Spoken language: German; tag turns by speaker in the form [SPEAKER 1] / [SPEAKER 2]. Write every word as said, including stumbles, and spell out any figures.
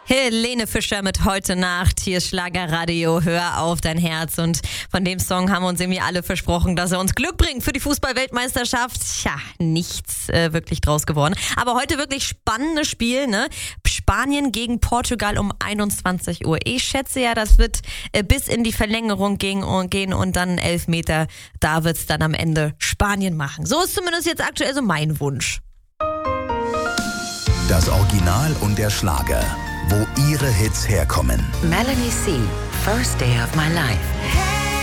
[SPEAKER 1] Helene Fischer mit Heute Nacht. Hier ist Schlagerradio. Hör auf dein Herz. Und von dem Song haben wir uns irgendwie alle versprochen, dass er uns Glück bringt für die Fußball-Weltmeisterschaft. Tja, nichts äh, wirklich draus geworden. Aber heute wirklich spannendes Spiel, ne? Spanien gegen Portugal um einundzwanzig Uhr. Ich schätze ja, das wird äh, bis in die Verlängerung gehen und, gehen und dann Elfmeter. Da wird's dann am Ende Spanien machen. So ist zumindest jetzt aktuell so mein Wunsch.
[SPEAKER 2] Das Original und der Schlager. Wo ihre Hits herkommen.
[SPEAKER 3] Melanie C., First Day of My Life.